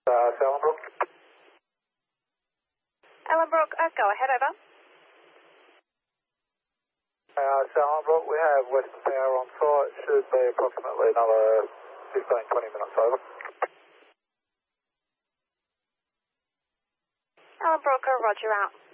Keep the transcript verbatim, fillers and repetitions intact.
Uh, Sellenbrook. Ellenbrook, uh, go ahead, over. Uh, Sellenbrook, we have Western Power on site. Should be approximately another fifteen, twenty minutes over. Ellenbrook, uh, roger out.